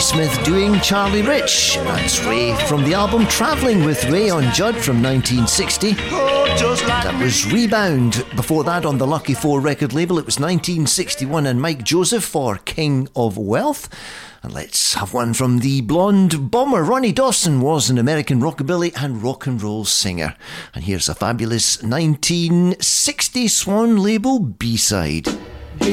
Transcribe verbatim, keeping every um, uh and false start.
Smith doing Charlie Rich. That's Ray from the album Travelling with Ray on Judd from nineteen sixty. That was Rebound. Before that, on the Lucky Four record label, it was nineteen sixty-one and Mike Joseph for King of Wealth. And let's have one from the Blonde Bomber. Ronnie Dawson was an American rockabilly and rock and roll singer. And here's a fabulous nineteen sixty Swan label B-side.